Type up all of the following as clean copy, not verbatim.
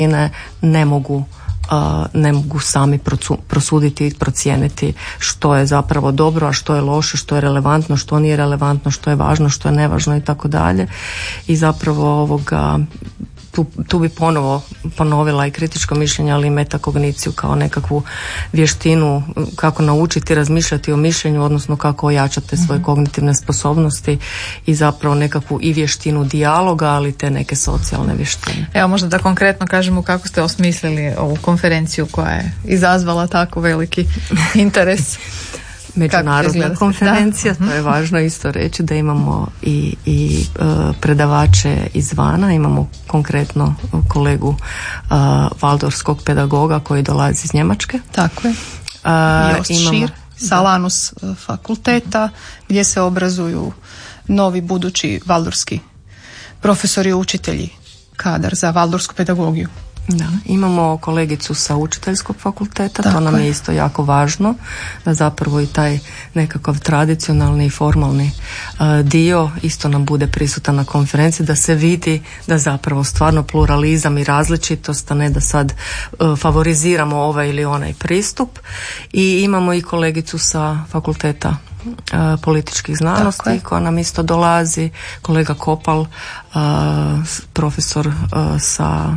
ne mogu sami prosuditi i procijeniti što je zapravo dobro, a što je loše, što je relevantno, što nije relevantno, što je važno, što je nevažno i tako dalje. I zapravo tu bi ponovila i kritičko mišljenje, ali i metakogniciju kao nekakvu vještinu kako naučiti razmišljati o mišljenju, odnosno kako ojačati svoje kognitivne sposobnosti i zapravo nekakvu i vještinu dijaloga, ali te neke socijalne vještine. Evo možda da konkretno kažemo kako ste osmislili ovu konferenciju koja je izazvala tako veliki interes. Međunarodna konferencija, to je važno isto reći da imamo i predavače izvana, imamo konkretno kolegu valdorskog pedagoga koji dolazi iz Njemačke. Tako je. Jost Šir sa Lanus fakulteta gdje se obrazuju novi budući valdorski profesori i učitelji, kadar za valdorsku pedagogiju. Da, imamo kolegicu sa učiteljskog fakulteta, to nam je isto jako važno, da zapravo i taj nekakav tradicionalni i formalni dio isto nam bude prisutan na konferenciji, da se vidi da zapravo stvarno pluralizam i različitost, a ne da sad favoriziramo ovaj ili onaj pristup. I imamo i kolegicu sa fakulteta političkih znanosti koja nam isto dolazi, kolega Kopal, profesor sa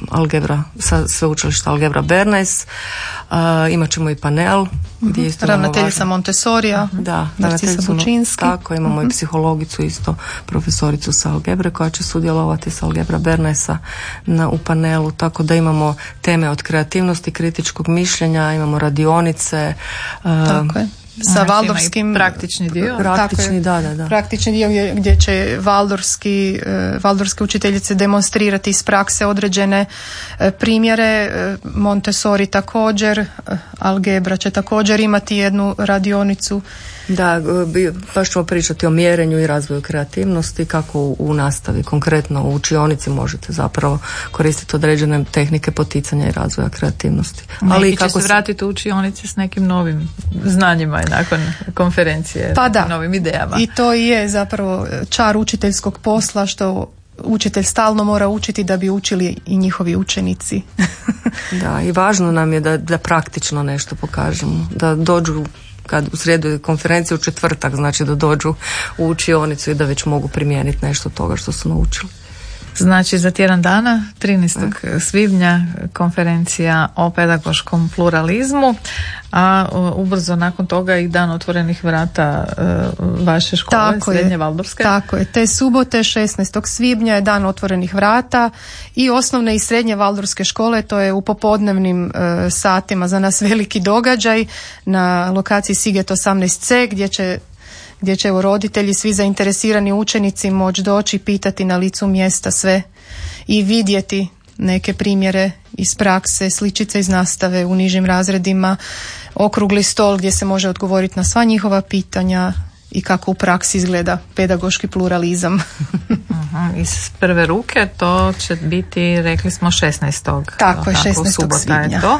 sveučilišta Algebra Bernays. Imat ćemo i panel gdje isto ravnateljica Montessorija, Narcisa Bučinski. Tako, imamo i psihologicu isto, profesoricu sa algebre koja će sudjelovati sa Algebra Bernaysa u panelu, tako da imamo teme od kreativnosti, kritičkog mišljenja, imamo radionice. Tako je. Sa valdorskim praktični dio. Praktični dio gdje će valdorske učiteljice demonstrirati iz prakse određene primjere. Montessori također, algebra će također imati jednu radionicu. Da, baš ćemo pričati o mjerenju i razvoju kreativnosti, kako u nastavi, konkretno u učionici možete zapravo koristiti određene tehnike poticanja i razvoja kreativnosti. Ali i kako će se vratiti u učionici s nekim novim znanjima i nakon konferencije, novim idejama. I to je zapravo čar učiteljskog posla, što učitelj stalno mora učiti da bi učili i njihovi učenici. Da, i važno nam je da praktično nešto pokažemo, da dođu kad u srijedu je konferencija, u četvrtak znači da dođu u učionicu i da već mogu primijeniti nešto od toga što su naučili. Znači za tjedan dana, 13. svibnja, konferencija o pedagoškom pluralizmu, a ubrzo nakon toga i dan otvorenih vrata vaše škole, srednje valdorske. Tako je, te subote 16. svibnja je dan otvorenih vrata i osnovne i srednje valdorske škole, to je u popodnevnim satima za nas veliki događaj na lokaciji Siget 18C gdje će roditelji, svi zainteresirani učenici moći doći, pitati na licu mjesta sve i vidjeti neke primjere iz prakse, sličice iz nastave u nižim razredima, okrugli stol gdje se može odgovoriti na sva njihova pitanja i kako u praksi izgleda pedagoški pluralizam. Iz prve ruke to će biti, rekli smo, 16. Tako je, 16. svibnja. Je to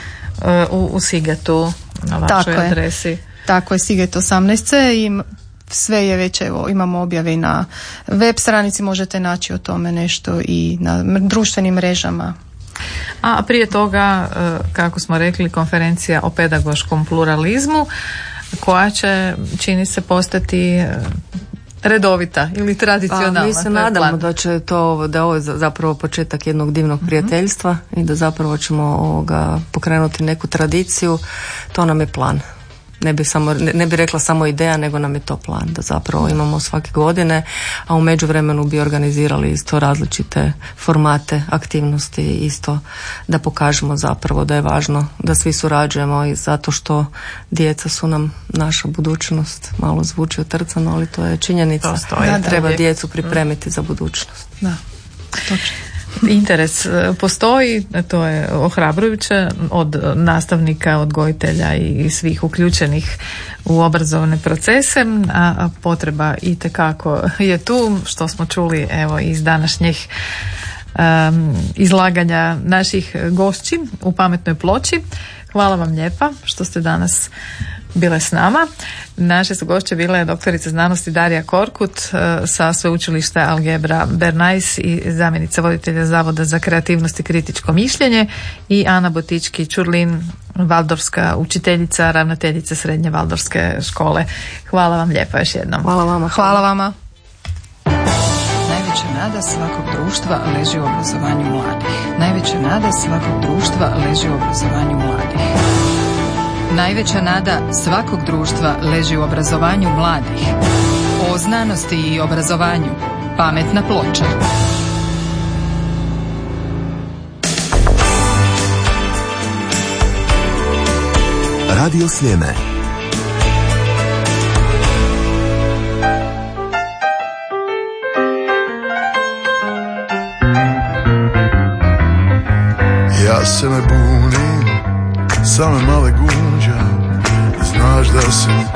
u Sigetu na vašoj adresi. Tako je, Siget 18C i sve je već, imamo objave i na web stranici, možete naći o tome nešto i na društvenim mrežama. A prije toga, kako smo rekli, konferencija o pedagoškom pluralizmu koja će, čini se, postati redovita ili tradicionalna. Mi se nadamo da će da ovo je zapravo početak jednog divnog prijateljstva i da zapravo ćemo pokrenuti neku tradiciju. To nam je plan. Ne bi rekla samo ideja, nego nam je to plan da zapravo imamo svake godine, a u međuvremenu bi organizirali isto različite formate aktivnosti, isto da pokažemo zapravo da je važno da svi surađujemo, i zato što djeca su nam naša budućnost. Malo zvuči otrcano, ali to je činjenica. Treba djecu pripremiti za budućnost. Da, točno. Interes postoji, to je ohrabrujuće od nastavnika, odgojitelja i svih uključenih u obrazovne procese, a potreba itekako je tu, što smo čuli evo iz današnjih izlaganja naših gošći u Pametnoj ploči. Hvala vam lijepa što ste danas bile s nama. Naše su gošće bile doktorica znanosti Darija Korkut sa sveučilišta Algebra Bernais i zamjenica voditelja Zavoda za kreativnost i kritičko mišljenje i Ana Botički-Čurlin, valdorska učiteljica, ravnateljica Srednje valdorske škole. Hvala vam lijepo još jednom. Hvala vama. Hvala vama. Najveća nada svakog društva leži u obrazovanju mladih. Najveća nada svakog društva leži u obrazovanju mladih. Najveća nada svakog društva leži u obrazovanju mladih. O znanosti i obrazovanju. Pametna ploča. Radio Sljeme. Ja se ne bunim, samo male gunđa. Znaš da si mi